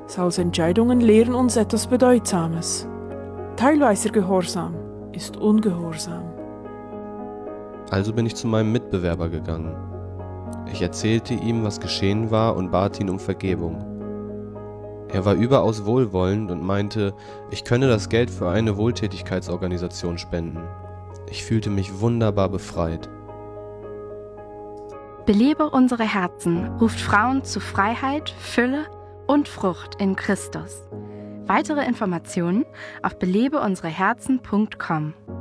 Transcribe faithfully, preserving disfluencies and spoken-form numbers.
Sauls Entscheidungen lehren uns etwas Bedeutsames. Teilweiser Gehorsam ist Ungehorsam. Also bin ich zu meinem Mitbewerber gegangen. Ich erzählte ihm, was geschehen war und bat ihn um Vergebung. Er war überaus wohlwollend und meinte, ich könne das Geld für eine Wohltätigkeitsorganisation spenden. Ich fühlte mich wunderbar befreit. Belebe unsere Herzen ruft Frauen zu Freiheit, Fülle und Frucht in Christus. Weitere Informationen auf belebe unsere herzen punkt com.